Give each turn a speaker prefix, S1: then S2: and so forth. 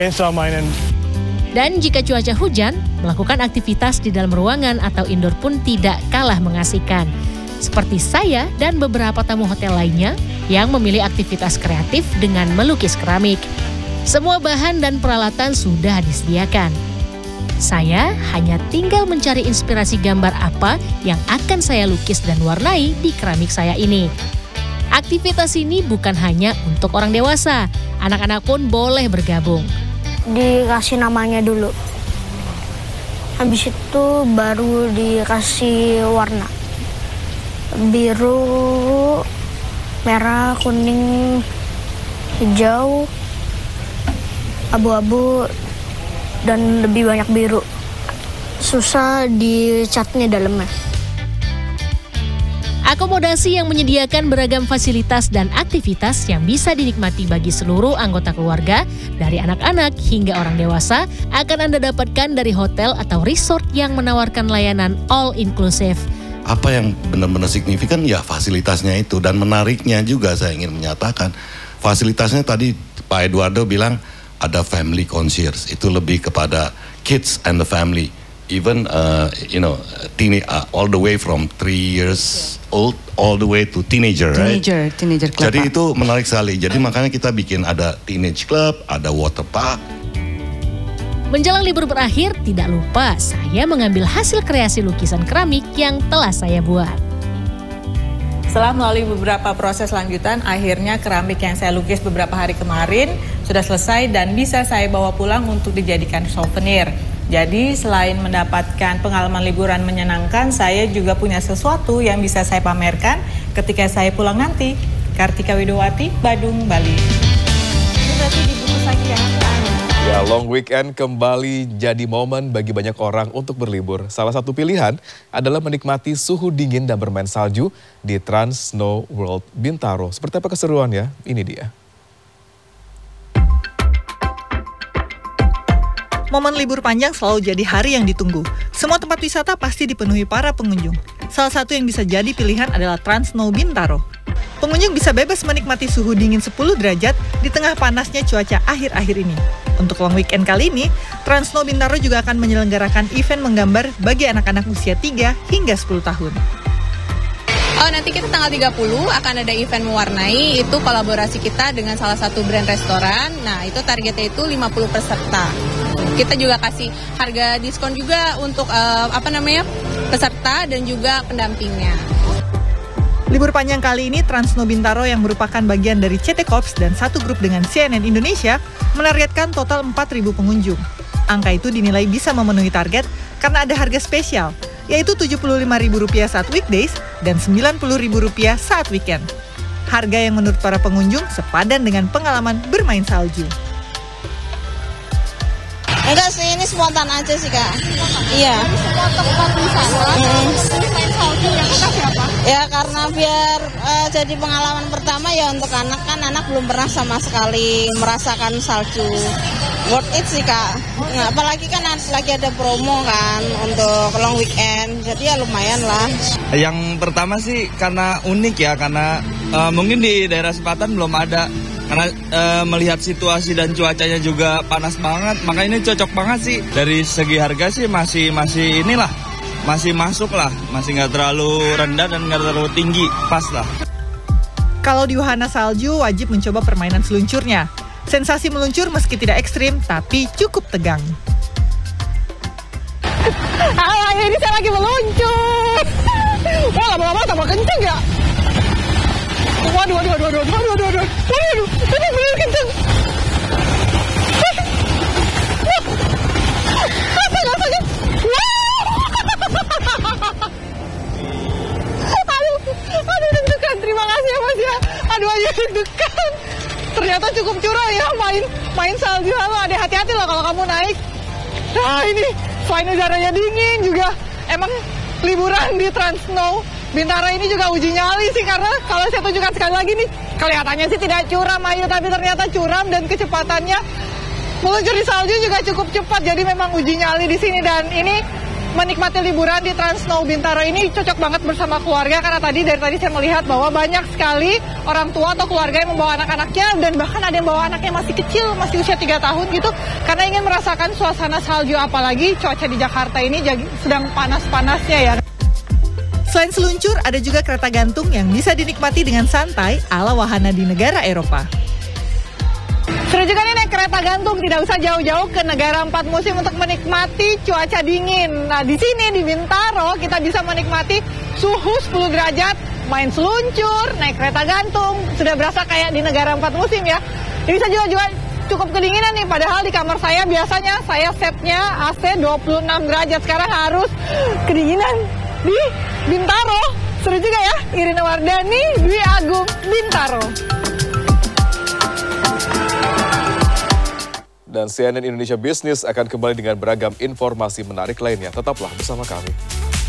S1: Dan jika cuaca hujan, melakukan aktivitas di dalam ruangan atau indoor pun tidak kalah mengasihkan. Seperti saya dan beberapa tamu hotel lainnya yang memilih aktivitas kreatif dengan melukis keramik. Semua bahan dan peralatan sudah disediakan. Saya hanya tinggal mencari inspirasi gambar apa yang akan saya lukis dan warnai di keramik saya ini. Aktivitas ini bukan hanya untuk orang dewasa, anak-anak pun boleh bergabung.
S2: Dikasih namanya dulu. Habis itu baru dikasih warna. Biru, merah, kuning, hijau, abu-abu, dan lebih banyak biru. Susah dicatnya dalamnya.
S1: Akomodasi yang menyediakan beragam fasilitas dan aktivitas yang bisa dinikmati bagi seluruh anggota keluarga, dari anak-anak hingga orang dewasa, akan Anda dapatkan dari hotel atau resort yang menawarkan layanan all-inclusive.
S3: Apa yang benar-benar signifikan ya fasilitasnya itu, dan menariknya juga saya ingin menyatakan fasilitasnya tadi Pak Eduardo bilang ada family concierge, itu lebih kepada kids and the family, even all the way from 3 years old all the way to teenager, right?
S4: Teenager club.
S3: Jadi itu menarik sekali. Jadi makanya kita bikin ada teenage club, ada water park.
S1: Menjelang libur berakhir, tidak lupa saya mengambil hasil kreasi lukisan keramik yang telah saya buat.
S5: Setelah melalui beberapa proses lanjutan, akhirnya keramik yang saya lukis beberapa hari kemarin sudah selesai dan bisa saya bawa pulang untuk dijadikan souvenir. Jadi selain mendapatkan pengalaman liburan menyenangkan, saya juga punya sesuatu yang bisa saya pamerkan ketika saya pulang nanti. Kartika Widowati, Badung, Bali. Ini berarti dibungkus lagi ya?
S6: Ya, long weekend kembali jadi momen bagi banyak orang untuk berlibur. Salah satu pilihan adalah menikmati suhu dingin dan bermain salju di Trans Snow World Bintaro. Seperti apa keseruannya? Ini dia.
S7: Momen libur panjang selalu jadi hari yang ditunggu. Semua tempat wisata pasti dipenuhi para pengunjung. Salah satu yang bisa jadi pilihan adalah Trans Snow Bintaro. Pengunjung bisa bebas menikmati suhu dingin 10 derajat di tengah panasnya cuaca akhir-akhir ini. Untuk long weekend kali ini, Trans Snow Bintaro juga akan menyelenggarakan event menggambar bagi anak-anak usia 3 hingga 10 tahun.
S8: Nanti kita tanggal 30 akan ada event mewarnai, itu kolaborasi kita dengan salah satu brand restoran. Nah, itu targetnya itu 50 peserta. Kita juga kasih harga diskon juga untuk peserta dan juga pendampingnya.
S7: Libur panjang kali ini Trans Snow Bintaro yang merupakan bagian dari CT Corps dan satu grup dengan CNN Indonesia menargetkan total 4.000 pengunjung. Angka itu dinilai bisa memenuhi target karena ada harga spesial, yaitu Rp75.000 saat weekdays dan Rp90.000 saat weekend. Harga yang menurut para pengunjung sepadan dengan pengalaman bermain salju.
S9: Enggak sih, ini spontan aja sih Kak. Iya.
S8: Semua tempat wisata, main salju yang kasih apa?
S9: Ya karena biar jadi pengalaman pertama ya untuk anak, kan anak belum pernah sama sekali merasakan salju. Worth it sih Kak. Nah, apalagi kan lagi ada promo kan untuk long weekend, jadi ya lumayan lah.
S10: Yang pertama sih karena unik ya, karena mungkin di daerah selatan belum ada. Karena melihat situasi dan cuacanya juga panas banget, makanya ini cocok banget sih. Dari segi harga sih masih inilah, masih masuk lah, masih nggak terlalu rendah dan nggak terlalu tinggi, pas lah.
S7: Kalau di wahana salju wajib mencoba permainan seluncurnya. Sensasi meluncur meski tidak ekstrim, tapi cukup tegang.
S8: Ini saya lagi meluncur. Wah, lama-lama tambah kenceng ya. Waduh, ini bener kenceng. Sakit. Aduh, deg-degan. Terima kasih ya Mas ya. Aduh, aja deg-degan. Ternyata cukup curang ya main salju. Halo, hati-hati loh kalau kamu naik. Nah, ini selain udaranya dingin juga emang liburan di Trans Snow Bintaro ini juga uji nyali sih, karena kalau saya tunjukkan sekali lagi nih, kelihatannya sih tidak curam Ayu, tapi ternyata curam dan kecepatannya meluncur di salju juga cukup cepat. Jadi memang uji nyali di sini, dan ini menikmati liburan di Trans Snow Bintaro ini cocok banget bersama keluarga karena dari tadi saya melihat bahwa banyak sekali orang tua atau keluarga yang membawa anak-anaknya dan bahkan ada yang bawa anaknya masih kecil, masih usia 3 tahun gitu karena ingin merasakan suasana salju, apalagi cuaca di Jakarta ini sedang panas-panasnya ya.
S7: Selain seluncur, ada juga kereta gantung yang bisa dinikmati dengan santai ala wahana di negara Eropa.
S8: Seru juga nih naik kereta gantung, tidak usah jauh-jauh ke negara 4 musim untuk menikmati cuaca dingin. Nah di sini di Bintaro kita bisa menikmati suhu 10 derajat, main seluncur, naik kereta gantung, sudah berasa kayak di negara 4 musim ya. Ini bisa juga cukup kedinginan nih, padahal di kamar saya biasanya saya setnya AC 26 derajat, sekarang harus kedinginan di Bintaro. Seru juga ya, Irina Wardani, Dwi Agung, Bintaro.
S6: Dan CNN Indonesia Business akan kembali dengan beragam informasi menarik lainnya. Tetaplah bersama kami.